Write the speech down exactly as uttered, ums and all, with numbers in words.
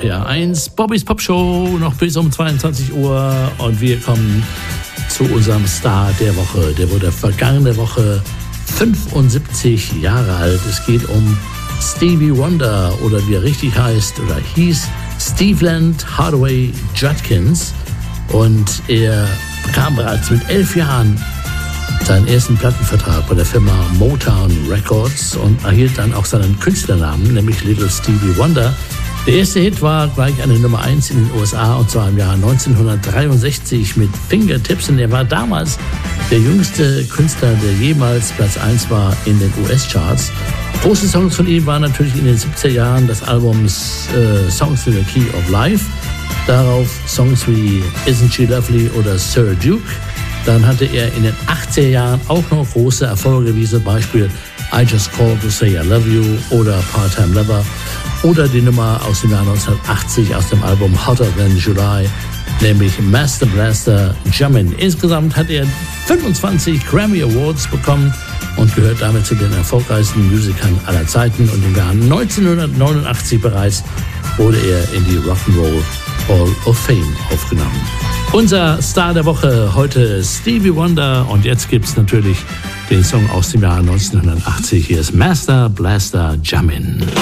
P R eins, Bobbys Pop Show, noch bis um zweiundzwanzig Uhr und wir kommen zu unserem Star der Woche. Der wurde vergangene Woche fünfundsiebzig Jahre alt. Es geht um Stevie Wonder oder wie er richtig heißt oder hieß Steveland Hardaway Judkins und er bekam bereits mit elf Jahren seinen ersten Plattenvertrag bei der Firma Motown Records und erhielt dann auch seinen Künstlernamen, nämlich Little Stevie Wonder. Der erste Hit war gleich eine Nummer eins in den U S A und zwar im Jahr neunzehnhundertdreiundsechzig mit Fingertips und er war damals der jüngste Künstler, der jemals Platz eins war in den U S-Charts. Große Songs von ihm waren natürlich in den siebziger Jahren das Album äh, Songs in the Key of Life, darauf Songs wie Isn't She Lovely oder Sir Duke. Dann hatte er in den achtziger Jahren auch noch große Erfolge, wie zum Beispiel I Just Called to Say I Love You oder Part-Time Lover oder die Nummer aus dem Jahr neunzehnhundertachtzig aus dem Album Hotter Than July, nämlich Master Blaster Jammin'. Insgesamt hat er fünfundzwanzig Grammy Awards bekommen und gehört damit zu den erfolgreichsten Musikern aller Zeiten. Und im Jahr neunzehnhundertneunundachtzig bereits wurde er in die Rock'n'Roll Hall of Fame aufgenommen. Unser Star der Woche heute Stevie Wonder und jetzt gibt es natürlich den Song aus dem Jahr neunzehnhundertachtzig. Hier ist Master Blaster Jammin'.